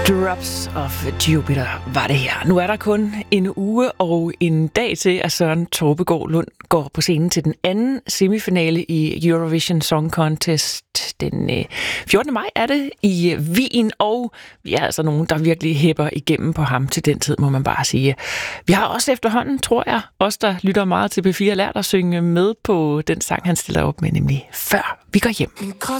Drops of Jupiter var det her. Nu er der kun en uge og en dag til, at Søren Torpegaard Lund går på scenen til den anden semifinale i Eurovision Song Contest. Den 14. maj er det i Wien, og vi er altså nogen, der virkelig hæpper igennem på ham til den tid, må man bare sige. Vi har også efterhånden, tror jeg, os der lytter meget til P4, lært at synge med på den sang, han stiller op med, nemlig Før vi går hjem.